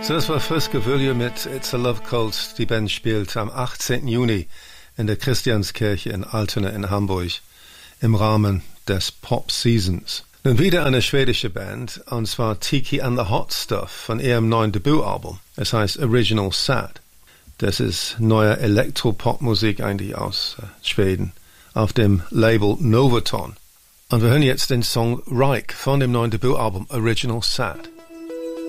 So, das war Friske Wölje mit It's a Love Cult. Die Band spielt am 18. Juni in der Christianskirche in Altona in Hamburg im Rahmen des Pop Seasons. Nun wieder eine schwedische Band, und zwar Tiki and the Hot Stuff von ihrem neuen Debütalbum. Es heißt Original Sad. Das ist neue Elektropopmusik eigentlich aus Schweden auf dem Label Novaton. Und wir hören jetzt den Song Reich von dem neuen Debütalbum Original Sad.